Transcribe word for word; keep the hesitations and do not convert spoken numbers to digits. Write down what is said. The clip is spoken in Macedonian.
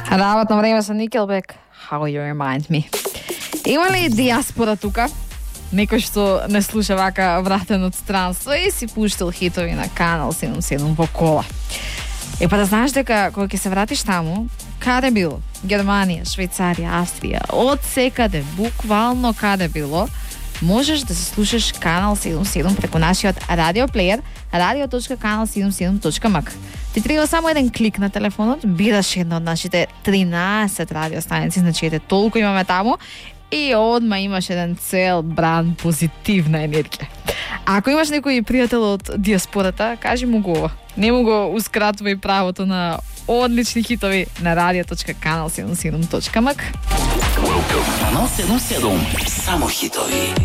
Работно време со Nickelback. How You Remind Me. Има ли диаспора тука? Некој што не слуша вака вратен од странство и си пуштил хитови на Канал седумдесет и седум во кола. Е па да знаеш дека кога ќе се вратиш таму, каде било? Германија, Швајцарија, Австрија, од секаде, буквално каде било, можеш да се слушаш Канал седумдесет и седум преку нашиот радиоплеер радио точка канал седумдесет и седум точка ем ка. Ти треба само еден клик на телефонот, бираш една од нашите тринаесет радиостаници, значи ете толку имаме таму, и одма имаш еден цел бран позитивна енергија. Ако имаш некој пријател од диаспората, кажи му го. Не му го ускратувај правото на одлични хитови на радио точка канал седумдесет и седум точка ем ка. Канал седумдесет и седум, само хитови.